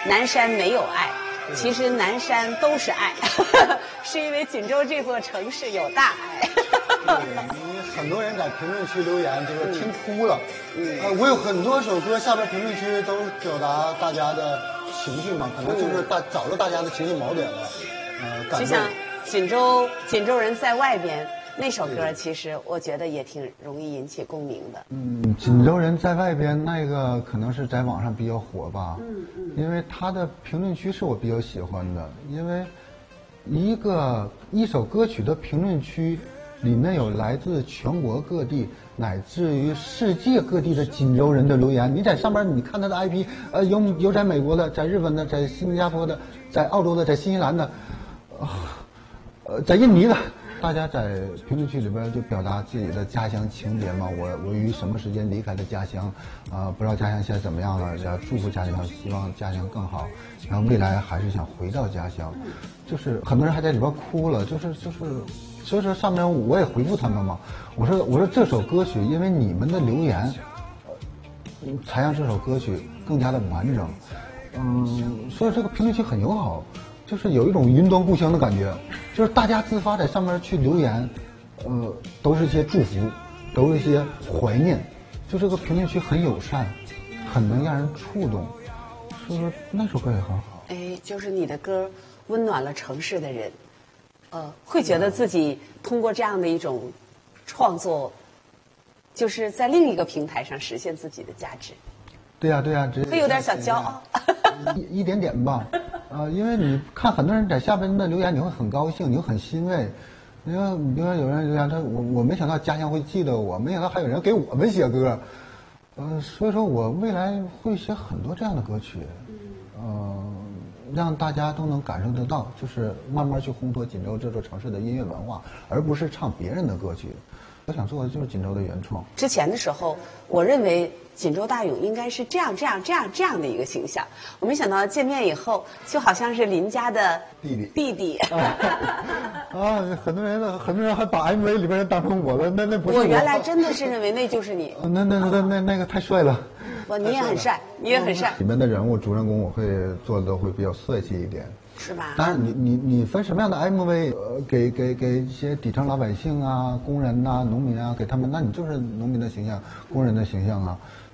南山没有爱，其实南山都是爱，是因为锦州这座城市有大爱。 对，很多人在评论区留言就是听哭了。我有很多首歌下边评论区都表达大家的情绪嘛，可能就是找到大家的情绪锚点了。 就像锦州人在外边那首歌，其实我觉得也挺容易引起共鸣的。 锦州人在外边那个可能是在网上比较火吧。因为他的评论区是我比较喜欢的，因为一首歌曲的评论区里面有来自全国各地乃至于世界各地的锦州人的留言。你在上面你看他的 IP， 有在美国的，在日本的，在新加坡的，在澳洲的，在新西兰的，在印尼的，大家在评论区里边就表达自己的家乡情节嘛。我于什么时间离开了家乡，不知道家乡现在怎么样了，要祝福家乡，希望家乡更好，然后未来还是想回到家乡。就是很多人还在里边哭了，就是。所以说上面我也回复他们嘛，我说这首歌曲因为你们的留言，才让这首歌曲更加的完整。所以这个评论区很友好，就是有一种云端故乡的感觉，就是大家自发在上面去留言，都是一些祝福，都是一些怀念，就这个评论区很友善，很能让人触动。所以说那首歌也很好。 哎，就是你的歌温暖了城市的人。会觉得自己通过这样的一种创作，就是在另一个平台上实现自己的价值。 对呀， 会有点小骄傲， 一点点吧。因为你看很多人在下边的留言，你会很高兴，你会很欣慰。比如说有人留言，我没想到家乡会记得我，没想到还有人给我们写歌。所以说我未来会写很多这样的歌曲。让大家都能感受得到，就是慢慢去烘托锦州这座城市的音乐文化，而不是唱别人的歌曲。我想做的就是锦州的原创。 之前的时候，我认为锦州大勇应该是这样的一个形象，我没想到见面以后，就好像是邻家的弟弟。 很多人还把 MV 里边人当成我了，那不是我。 我原来真的是认为那就是你。 那个太帅了。 你也很帅，你也很帅。 里面的人物主人公我会做的都会比较帅气一点， 是吧？ 当然你分什么样的 MV，给一些底层老百姓啊、工人呐、农民啊，给他们，那你就是农民的形象、工人的形象啊。